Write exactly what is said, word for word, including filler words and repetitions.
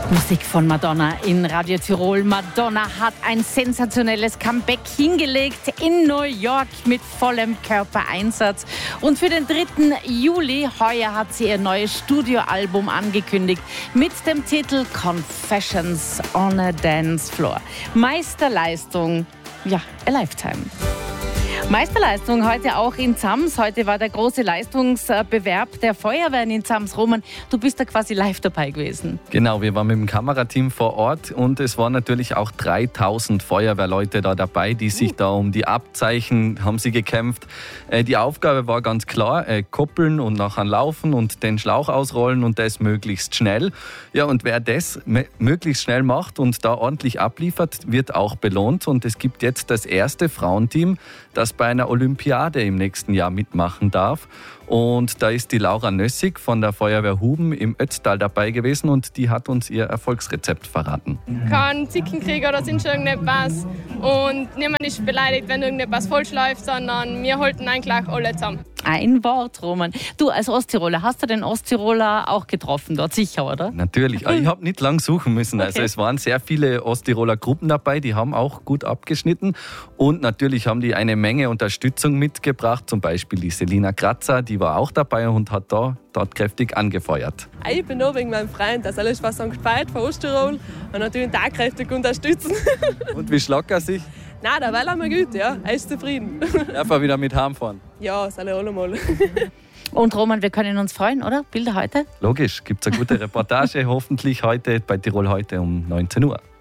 Musik von Madonna in Radio Tirol. Madonna hat ein sensationelles Comeback hingelegt in New York mit vollem Körpereinsatz. Und für den dritten Juli heuer hat sie ihr neues Studioalbum angekündigt mit dem Titel Confessions on a Dance Floor. Meisterleistung, ja, a lifetime. Meisterleistung heute auch in Zams. Heute war der große Leistungsbewerb der Feuerwehren in Zams. Roman, du bist da quasi live dabei gewesen. Genau, wir waren mit dem Kamerateam vor Ort und es waren natürlich auch dreitausend Feuerwehrleute da dabei, die sich da um die Abzeichen haben sie gekämpft. Äh, die Aufgabe war ganz klar, äh, koppeln und nachher laufen und den Schlauch ausrollen und das möglichst schnell. Ja, und wer das m- möglichst schnell macht und da ordentlich abliefert, wird auch belohnt. Und es gibt jetzt das erste Frauenteam, das bei einer Olympiade im nächsten Jahr mitmachen darf. Und da ist die Laura Nössig von der Feuerwehr Huben im Ötztal dabei gewesen und die hat uns ihr Erfolgsrezept verraten. Kein Zicken kriegen oder sind schon irgendetwas und niemand ist beleidigt, wenn irgendetwas falsch läuft, sondern wir halten eigentlich alle zusammen. Ein Wort, Roman. Du als Osttiroler, hast du den Osttiroler auch getroffen dort, sicher, oder? Natürlich, aber ich habe nicht lang suchen müssen. Also Okay. es waren sehr viele Osttiroler Gruppen dabei, die haben auch gut abgeschnitten. Und natürlich haben die eine Menge Unterstützung mitgebracht. Zum Beispiel die Selina Kratzer, die war auch dabei und hat da dort kräftig angefeuert. Ich bin nur wegen meinem Freund, das alles von Sankt Veit, von Osttirol, und natürlich da kräftig unterstützen. Und wie schlagt er sich? Nein, der will einmal gut, ja. Er ist zufrieden. Darf er wieder mit heimfahren? Ja, soll ich alle mal. Und Roman, wir können uns freuen, oder? Bilder heute? Logisch, gibt es eine gute Reportage, hoffentlich heute bei Tirol heute um neunzehn Uhr.